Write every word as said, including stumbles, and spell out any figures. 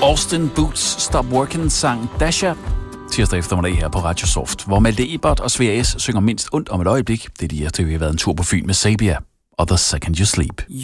Austin Boots Stop Working sang Dasha tirsdag eftermiddag her på Radio Soft, hvor Malte Ebert og Svea S synger mindst ondt om et øjeblik. Det er de efter, vi har været en tur på Fyn med Sabia og The Second You Sleep.